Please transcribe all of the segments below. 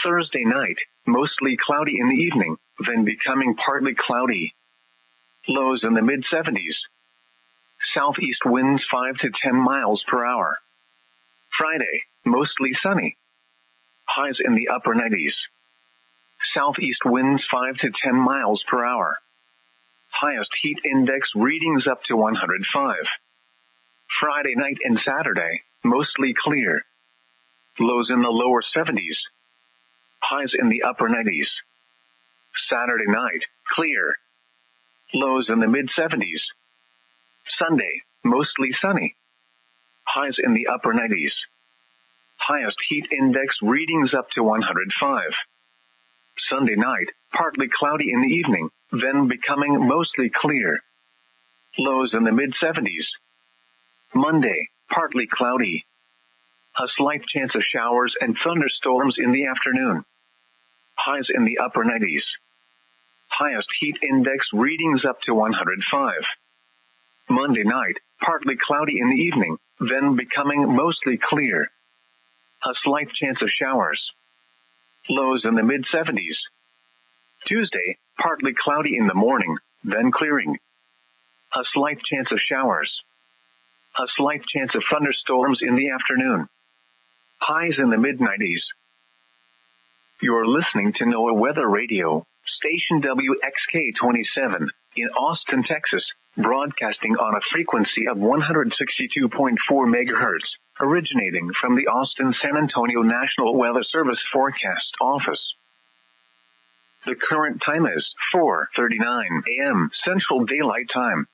Thursday night, mostly cloudy in the evening, then becoming partly cloudy. Lows in the mid-70s. Southeast winds 5 to 10 miles per hour. Friday, mostly sunny. Highs in the upper 90s. Southeast winds 5 to 10 miles per hour. Highest heat index readings up to 105. Friday night and Saturday, mostly clear. Lows in the lower 70s. Highs in the upper 90s. Saturday night, clear. Lows in the mid-70s. Sunday, mostly sunny. Highs in the upper 90s. Highest heat index readings up to 105. Sunday night, partly cloudy in the evening, then becoming mostly clear. Lows in the mid-70s. Monday, partly cloudy. A slight chance of showers and thunderstorms in the afternoon. Highs in the upper 90s. Highest heat index readings up to 105. Monday night, partly cloudy in the evening, then becoming mostly clear. A slight chance of showers. Lows in the mid-70s. Tuesday, partly cloudy in the morning, then clearing. A slight chance of showers. A slight chance of thunderstorms in the afternoon. Highs in the mid-90s. You're listening to NOAA Weather Radio, station WXK-27, in Austin, Texas, broadcasting on a frequency of 162.4 MHz, originating from the Austin-San Antonio National Weather Service Forecast Office. The current time is 4:39 a.m. Central Daylight Time.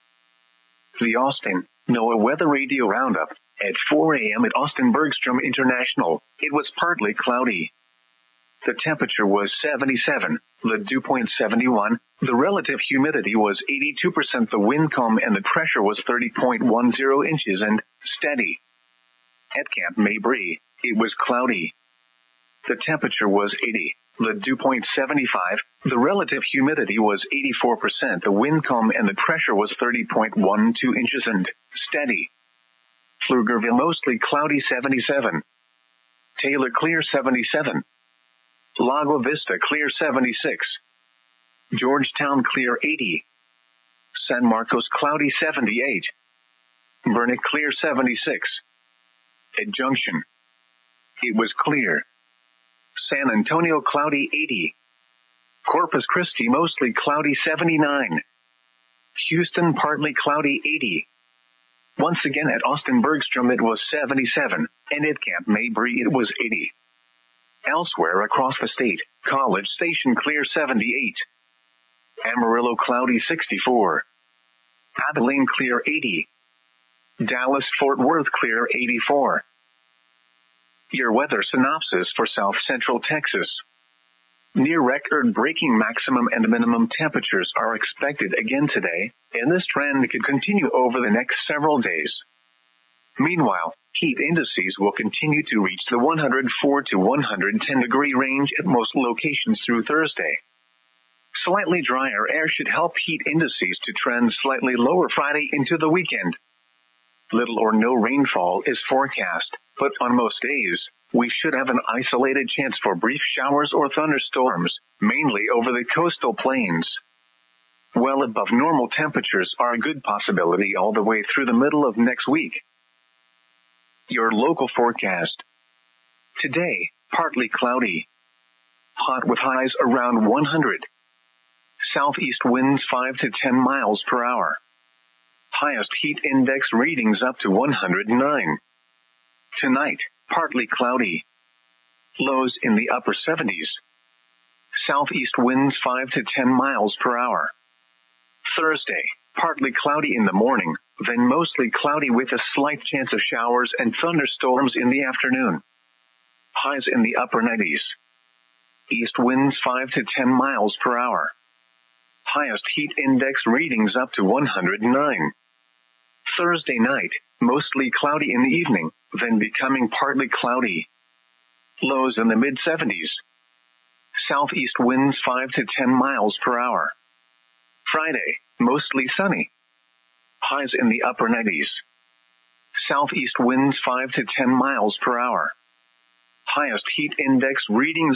The Austin NOAA Weather Radio Roundup. At 4 a.m. at Austin Bergstrom International, it was partly cloudy. The temperature was 77, the dew point 71, the relative humidity was 82%, the wind calm and the pressure was 30.10 inches and steady. At Camp Mabry, it was cloudy. The temperature was 80, the dew point 75, the relative humidity was 84%, the wind calm and the pressure was 30.12 inches and steady. Pflugerville mostly cloudy 77. Taylor clear 77. Lago Vista clear 76. Georgetown clear 80. San Marcos cloudy 78. Burnet clear 76. At Junction, it was clear. San Antonio cloudy 80. Corpus Christi mostly cloudy 79. Houston partly cloudy 80. Once again at Austin Bergstrom it was 77, and at Camp Mabry it was 80. Elsewhere across the state, College Station clear 78. Amarillo cloudy 64. Abilene clear 80. Dallas Fort Worth clear 84. Your weather synopsis for South Central Texas. Near record-breaking maximum and minimum temperatures are expected again today, and this trend could continue over the next several days. Meanwhile, heat indices will continue to reach the 104 to 110 degree range at most locations through Thursday. Slightly drier air should help heat indices to trend slightly lower Friday into the weekend. Little or no rainfall is forecast, but on most days, we should have an isolated chance for brief showers or thunderstorms, mainly over the coastal plains. Well above normal temperatures are a good possibility all the way through the middle of next week. Your local forecast. Today, partly cloudy. Hot with highs around 100. Southeast winds 5 to 10 miles per hour. Highest heat index readings up to 109. Tonight, partly cloudy. Lows in the upper 70s. Southeast winds 5 to 10 miles per hour. Thursday, partly cloudy in the morning, then mostly cloudy with a slight chance of showers and thunderstorms in the afternoon. Highs in the upper 90s. East winds 5 to 10 miles per hour. Highest heat index readings up to 109. Thursday night, mostly cloudy in the evening, then becoming partly cloudy. Lows in the mid-70s. Southeast winds 5 to 10 miles per hour. Friday, mostly sunny. Highs in the upper 90s. Southeast winds 5 to 10 miles per hour. Highest heat index readings